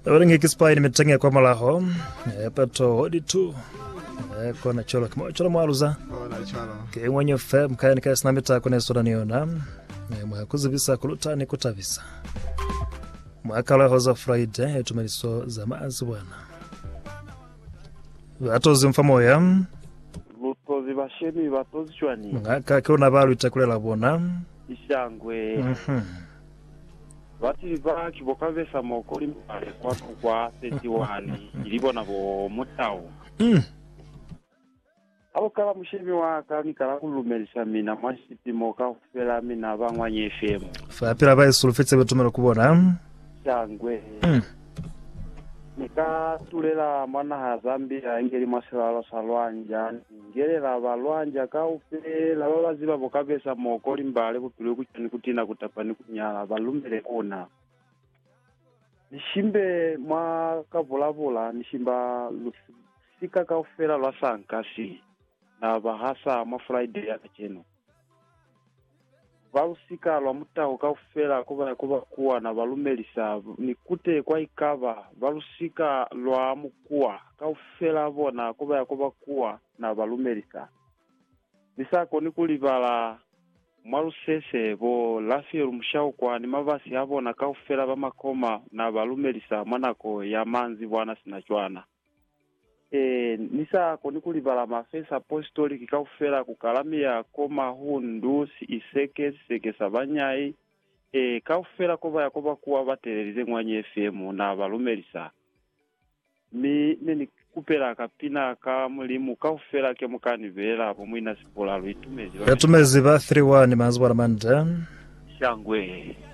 Waringi kispai nimetengea kwa malaho. Pato hodi tu. Kona cholo kimo cholo mwaluza. Ona cholo. Ke mwenye fem kaya nika sinamita kone soda niona. Mwakuzi visa kuluta ni kutavisa. Mwakala hoza Friday tumeliso za maazi wana. Watozi mfamo ya. Lutozi bashemi batozi chwani. Mwaka kiona balu itakulela bona. Ishangwe. Wati ba kiboka vesa mokoli mpale kwa seti wani. Ilibona bo mutao. Abo kala mushemi wa kami kala kulumelisha mina mwashiti moka kufela mina bangwanye FM. Fapira bae sulfitse betumelo kubona. Ishangwe. Nika tulela mwana hazambia ingeli masilalo salwanja ngelela balwanja kaupe la baziba bokabesa mokoli mbale kupile kuchani kutina kutapani kunyala balumbele kona nishimbe mwa kavulabula nishimba lusika kaufela lwa sankasi na bahasa mwa Friday ya kacheno valusika lwa mutao kaufela kuba kuwa na balumelisa nikute kwa ikava valusika lwa mukua kaufela bona kuba kuwa na balumelisa bisako nikulibala mwalusese bo lafieru mshao kwa ni mavasi abona kaufela bamakoma na balumelisa manako ya manzi bwana sinachwana nisa konikulibala mafesa apostolic kaufela kukalamia koma hundu iseke sabanyai kaufela kuba kuwa batelerize mwanye FM na balumelisa nini kupela kapina ka mulimu kaufela ke mukani vela hapo mwina sipola lwitumezi Yatumezi ba 31 manzwa manda. Shangwe.